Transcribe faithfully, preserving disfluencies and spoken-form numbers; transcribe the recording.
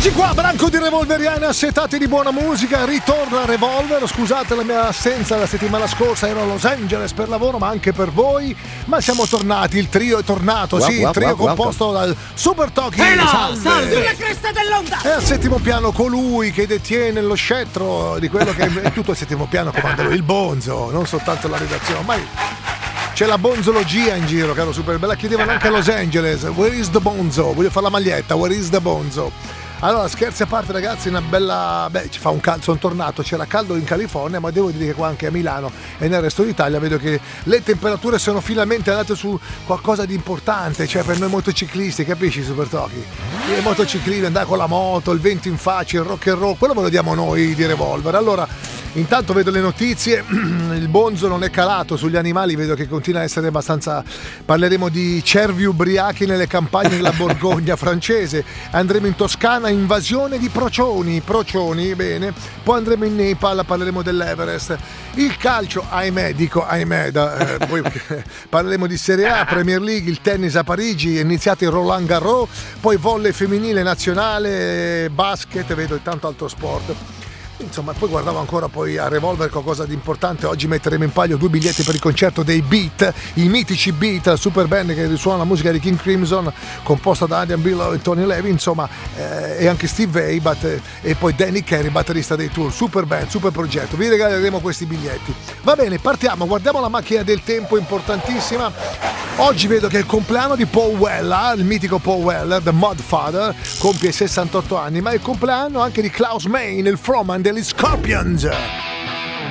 Eccoci qua, branco di revolveriani assetati di buona musica, ritorna Revolver. Scusate la mia assenza la settimana scorsa, ero a Los Angeles per lavoro, ma anche per voi, ma siamo tornati, il trio è tornato, wow, sì, wow, il trio wow, composto wow. dal Super Toki, Hello, salve. salve, sulla cresta dell'onda. E al settimo piano colui che detiene lo scettro di quello che è tutto il settimo piano, comanda lui, il Bonzo, non soltanto la redazione, ormai c'è la bonzologia in giro, caro Super, me la chiedevano anche a Los Angeles, where is the Bonzo? Voglio fare la maglietta, where is the Bonzo? Allora, scherzi a parte ragazzi, una bella... Beh, ci fa un caldo, sono tornato, c'era caldo in California, ma devo dire che qua anche a Milano e nel resto d'Italia vedo che le temperature sono finalmente andate su qualcosa di importante, cioè per noi motociclisti, capisci Super Toki? I motociclisti, andare con la moto, il vento in faccia, il rock and roll, quello ve lo diamo noi di Revolver. Allora, intanto vedo le notizie, il Bonzo non è calato sugli animali, vedo che continua a essere abbastanza... Parleremo di cervi ubriachi nelle campagne della Borgogna francese, andremo in Toscana, invasione di procioni, procioni, bene, poi andremo in Nepal, parleremo dell'Everest, il calcio, ahimè, dico ahimè, da, eh, poi parleremo di Serie A, Premier League, il tennis a Parigi, è iniziato il Roland Garros, poi volley femminile nazionale, basket, vedo tanto altro sport. Insomma, poi guardavo ancora poi a Revolver qualcosa di importante. Oggi metteremo in palio due biglietti per il concerto dei Beat, i mitici Beat, la super band che risuona la musica di King Crimson, composta da Adrian Billow e Tony Levy, insomma, eh, e anche Steve Vai, but, e poi Danny Carey, batterista dei Tour. Super band, super progetto. Vi regaleremo questi biglietti. Va bene, partiamo, guardiamo la macchina del tempo importantissima. Oggi vedo che è il compleanno di Paul Weller, il mitico Paul Weller, The Mudfather, compie sessantotto anni, ma è il compleanno anche di Klaus Meine, il frontman degli Scorpions.